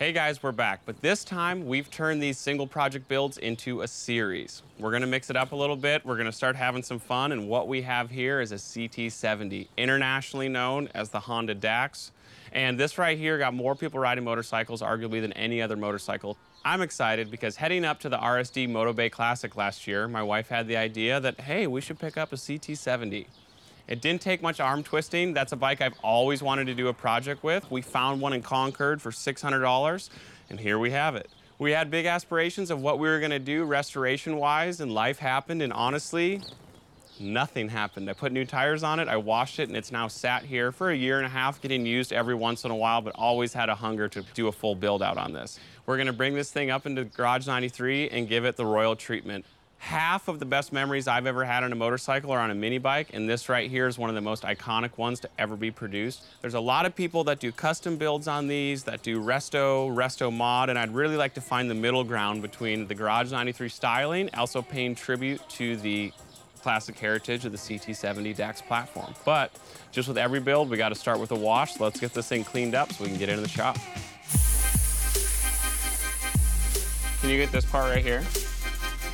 Hey guys, we're back, but this time we've turned these single project builds into a series. We're gonna mix it up a little bit. We're gonna start having some fun, and what we have here is a CT70, internationally known as the Honda Dax. And this right here got more people riding motorcycles, arguably, than any other motorcycle. I'm excited because heading up to the RSD Moto Bay Classic last year, my wife had the idea that, hey, we should pick up a CT70. It didn't take much arm twisting. That's a bike I've always wanted to do a project with. We found one in Concord for $600, and here we have it. We had big aspirations of what we were gonna do restoration-wise, and life happened, and honestly, nothing happened. I put new tires on it, I washed it, and it's now sat here for a year and a half, getting used every once in a while, but always had a hunger to do a full build out on this. We're gonna bring this thing up into Garage 93 and give it the royal treatment. Half of the best memories I've ever had on a motorcycle are on a mini bike, and this right here is one of the most iconic ones to ever be produced. There's a lot of people that do custom builds on these, that do resto mod, and I'd really like to find the middle ground between the Garage 93 styling, also paying tribute to the classic heritage of the CT70 Dax platform. But just with every build, we got to start with a wash. So let's get this thing cleaned up so we can get into the shop. Can you get this part right here?